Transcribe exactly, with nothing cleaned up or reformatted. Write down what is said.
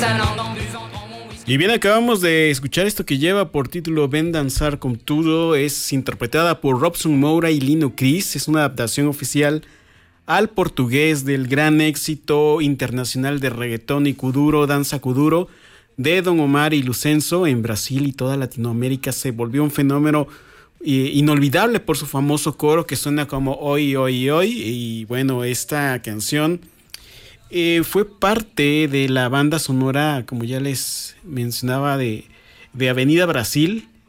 Y bien, acabamos de escuchar esto que lleva por título Ven Danzar con Todo. Es interpretada por Robson Moura y Lino Cris. Es una adaptación oficial al portugués del gran éxito internacional de reggaetón y kuduro, danza kuduro, de Don Omar y Lucenzo. En Brasil y toda Latinoamérica se volvió un fenómeno eh, inolvidable por su famoso coro que suena como hoy, hoy, hoy. Y bueno, esta canción Eh, fue parte de la banda sonora, como ya les mencionaba, de, de Avenida Brasil,